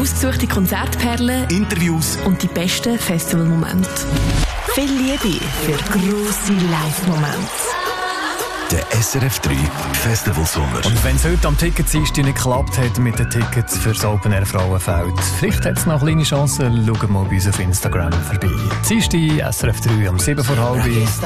Ausgesuchte Konzertperlen, Interviews und die besten Festivalmomente. Viel Liebe für grosse Live-Momente. Der SRF 3 Festival Sommer. Und wenn es heute am Ticketdienstag nicht geklappt hat mit den Tickets für das Open Air Frauenfeld, vielleicht hat es noch kleine Chancen, schaut mal bei uns auf Instagram vorbei. Dienstag SRF 3 um 7 vor halb.